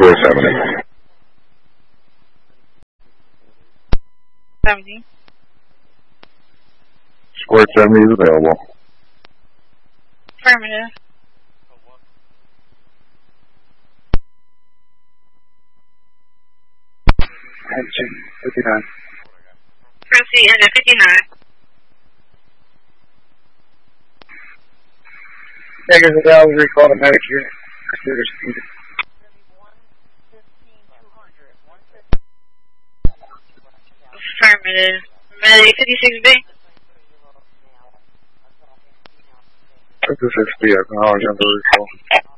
Square 70. 70. Square 70 is available. Affirmative. Engine 59. Proceed into 59. Negative valve recall to medic unit. Computers needed. Affirmative. Medic 56B. 56B, acknowledge under recall.